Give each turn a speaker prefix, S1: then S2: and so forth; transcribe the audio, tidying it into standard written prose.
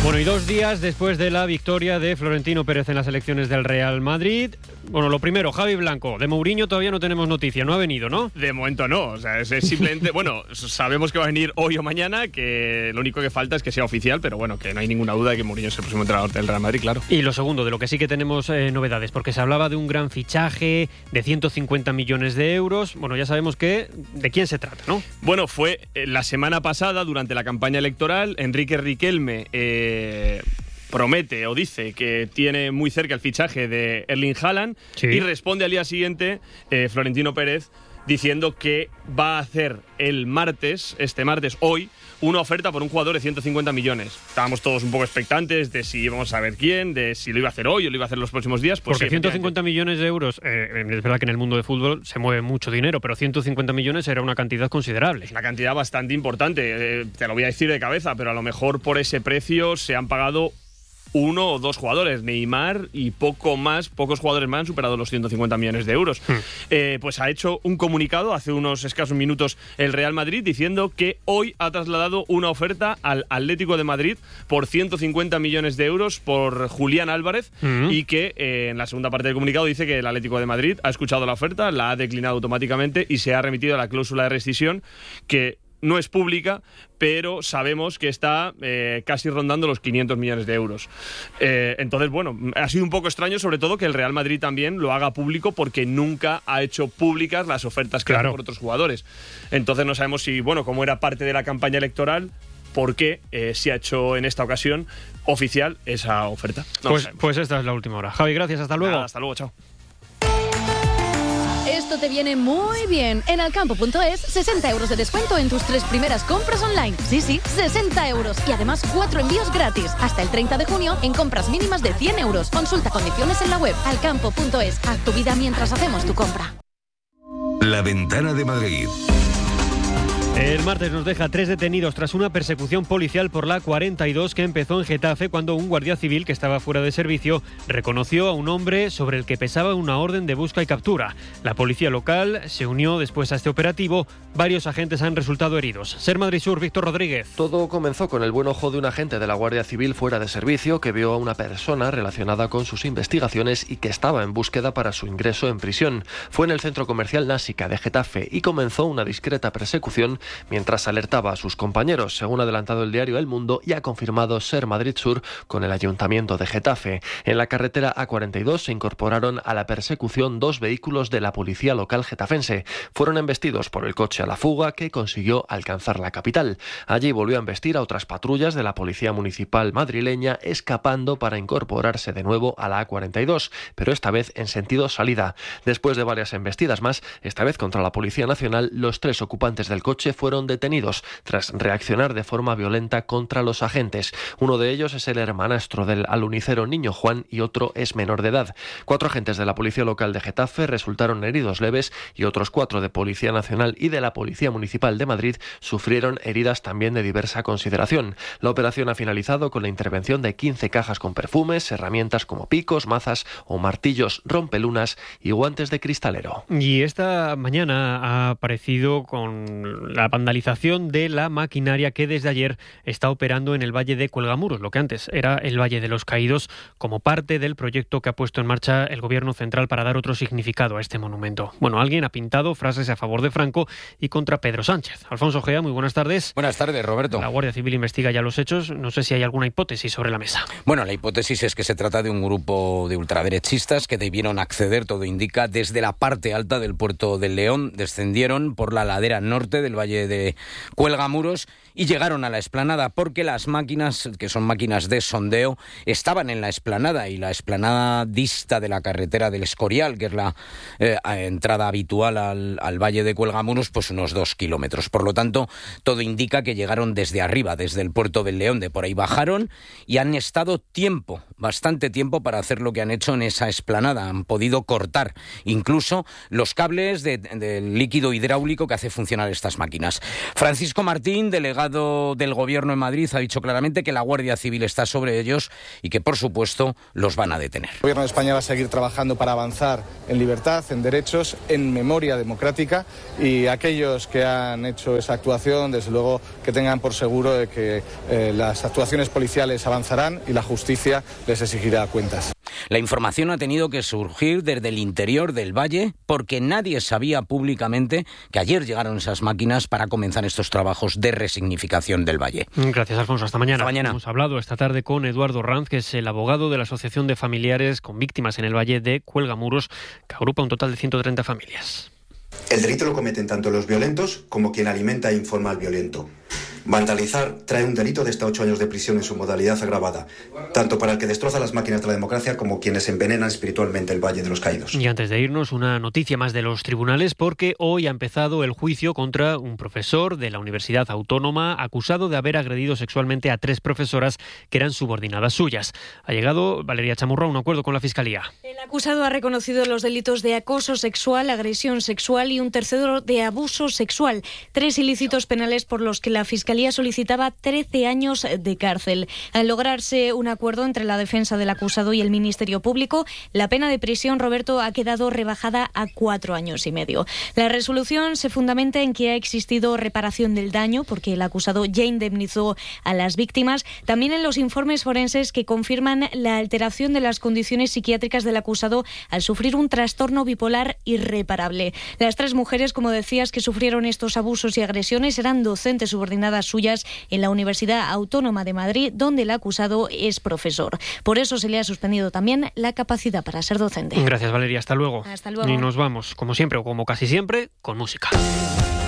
S1: Bueno, y 2 días después de la victoria de Florentino Pérez en las elecciones del Real Madrid. Bueno, lo primero, Javi Blanco. De Mourinho todavía no tenemos noticia, no ha venido, ¿no?
S2: De momento no, o sea, es simplemente, bueno, sabemos que va a venir hoy o mañana, que lo único que falta es que sea oficial, pero bueno, que no hay ninguna duda de que Mourinho es el próximo entrenador del Real Madrid, claro.
S1: Y lo segundo, de lo que sí que tenemos novedades, porque se hablaba de un gran fichaje de 150 millones de euros. Bueno, ya sabemos de quién se trata, ¿no?
S2: Bueno, fue la semana pasada, durante la campaña electoral, Enrique Riquelme promete o dice que tiene muy cerca el fichaje de Erling Haaland, sí, y responde al día siguiente Florentino Pérez diciendo que va a hacer este martes, hoy, una oferta por un jugador de 150 millones. Estábamos todos un poco expectantes de si íbamos a ver quién, de si lo iba a hacer hoy o lo iba a hacer los próximos días. Pues
S1: porque sí, 150 millones de euros, es verdad que en el mundo del fútbol se mueve mucho dinero, pero 150 millones era una cantidad considerable.
S2: Es una cantidad bastante importante, te lo voy a decir de cabeza, pero a lo mejor por ese precio se han pagado 1 o 2 jugadores, Neymar y pocos jugadores más han superado los 150 millones de euros. Pues ha hecho un comunicado hace unos escasos minutos el Real Madrid diciendo que hoy ha trasladado una oferta al Atlético de Madrid por 150 millones de euros por Julián Álvarez, y que en la segunda parte del comunicado dice que el Atlético de Madrid ha escuchado la oferta, la ha declinado automáticamente y se ha remitido a la cláusula de rescisión, que no es pública, pero sabemos que está casi rondando los 500 millones de euros. Entonces, bueno, ha sido un poco extraño, sobre todo que el Real Madrid también lo haga público, porque nunca ha hecho públicas las ofertas que hace por otros jugadores. Entonces no sabemos si, bueno, como era parte de la campaña electoral, por qué se ha hecho en esta ocasión oficial esa oferta.
S1: Pues esta es la última hora. Javi, gracias, hasta luego.
S2: Hasta luego, chao.
S3: Esto te viene muy bien. En Alcampo.es, 60 euros de descuento en tus 3 primeras compras online. Sí, 60 euros. Y además 4 envíos gratis. Hasta el 30 de junio en compras mínimas de 100 euros. Consulta condiciones en la web. Alcampo.es. Haz tu vida mientras hacemos tu compra.
S4: La Ventana de Madrid.
S1: El martes nos deja 3 detenidos tras una persecución policial por la 42 que empezó en Getafe, cuando un guardia civil que estaba fuera de servicio reconoció a un hombre sobre el que pesaba una orden de busca y captura. La policía local se unió después a este operativo. Varios agentes han resultado heridos. Ser Madrid Sur, Víctor Rodríguez.
S5: Todo comenzó con el buen ojo de un agente de la Guardia Civil fuera de servicio que vio a una persona relacionada con sus investigaciones y que estaba en búsqueda para su ingreso en prisión. Fue en el centro comercial Násica de Getafe y comenzó una discreta persecución mientras alertaba a sus compañeros, según ha adelantado el diario El Mundo y ha confirmado Ser Madrid Sur con el Ayuntamiento de Getafe. En la carretera A42 se incorporaron a la persecución 2 vehículos de la policía local getafense. Fueron embestidos por el coche a la fuga, que consiguió alcanzar la capital. Allí volvió a embestir a otras patrullas de la policía municipal madrileña, escapando para incorporarse de nuevo a la A42, pero esta vez en sentido salida. Después de varias embestidas más, esta vez contra la Policía Nacional, los 3 ocupantes del coche fueron detenidos tras reaccionar de forma violenta contra los agentes. Uno de ellos es el hermanastro del alunicero Niño Juan y otro es menor de edad. 4 agentes de la Policía Local de Getafe resultaron heridos leves y otros 4 de Policía Nacional y de la Policía Municipal de Madrid sufrieron heridas también de diversa consideración. La operación ha finalizado con la intervención de 15 cajas con perfumes, herramientas como picos, mazas o martillos, rompelunas y guantes de cristalero.
S1: Y esta mañana ha aparecido con la vandalización de la maquinaria que desde ayer está operando en el Valle de Cuelgamuros, lo que antes era el Valle de los Caídos, como parte del proyecto que ha puesto en marcha el Gobierno central para dar otro significado a este monumento. Bueno, alguien ha pintado frases a favor de Franco y contra Pedro Sánchez. Alfonso Gea, muy buenas tardes.
S6: Buenas tardes, Roberto.
S1: La Guardia Civil investiga ya los hechos. No sé si hay alguna hipótesis sobre la mesa.
S6: Bueno, la hipótesis es que se trata de un grupo de ultraderechistas que debieron acceder, todo indica, desde la parte alta del puerto del León. Descendieron por la ladera norte del Valle de Cuelgamuros y llegaron a la explanada, porque las máquinas, que son máquinas de sondeo, estaban en la explanada, y la explanada dista de la carretera del Escorial, que es la entrada habitual al Valle de Cuelgamuros, pues unos 2 kilómetros. Por lo tanto, todo indica que llegaron desde arriba, desde el puerto del León. De por ahí bajaron y han estado bastante tiempo para hacer lo que han hecho en esa explanada. Han podido cortar incluso los cables del líquido hidráulico que hace funcionar estas máquinas. Francisco Martín, delegado delegado del Gobierno en Madrid ha dicho claramente que la Guardia Civil está sobre ellos y que, por supuesto, los van a detener.
S7: El Gobierno de España va a seguir trabajando para avanzar en libertad, en derechos, en memoria democrática, y aquellos que han hecho esa actuación, desde luego, que tengan por seguro de que las actuaciones policiales avanzarán y la justicia les exigirá cuentas.
S6: La información ha tenido que surgir desde el interior del valle porque nadie sabía públicamente que ayer llegaron esas máquinas para comenzar estos trabajos de resignificación del valle.
S1: Gracias, Alfonso. Hasta mañana.
S6: Hasta mañana.
S1: Hemos hablado esta tarde con Eduardo Ranz, que es el abogado de la Asociación de Familiares con Víctimas en el Valle de Cuelgamuros, que agrupa un total de 130 familias.
S8: El delito lo cometen tanto los violentos como quien alimenta e informa al violento. Vandalizar trae un delito de hasta 8 años de prisión en su modalidad agravada, tanto para el que destroza las máquinas de la democracia como quienes envenenan espiritualmente el Valle de los Caídos.
S1: Y antes de irnos, una noticia más de los tribunales, porque hoy ha empezado el juicio contra un profesor de la Universidad Autónoma acusado de haber agredido sexualmente a 3 profesoras que eran subordinadas suyas. Ha llegado, Valeria Chamorro, a un acuerdo con la Fiscalía.
S9: El acusado ha reconocido los delitos de acoso sexual, agresión sexual y un tercero de abuso sexual. 3 ilícitos penales por los que la Fiscalía solicitaba 13 años de cárcel. Al lograrse un acuerdo entre la defensa del acusado y el Ministerio Público, la pena de prisión, Roberto, ha quedado rebajada a 4 años y medio. La resolución se fundamenta en que ha existido reparación del daño, porque el acusado ya indemnizó a las víctimas, también en los informes forenses que confirman la alteración de las condiciones psiquiátricas del acusado al sufrir un trastorno bipolar irreparable. Las 3 mujeres, como decías, que sufrieron estos abusos y agresiones eran docentes subordinadas suyas en la Universidad Autónoma de Madrid, donde el acusado es profesor. Por eso se le ha suspendido también la capacidad para ser docente.
S1: Gracias, Valeria. Hasta luego.
S9: Hasta luego.
S1: Y nos vamos, como siempre o como casi siempre, con música.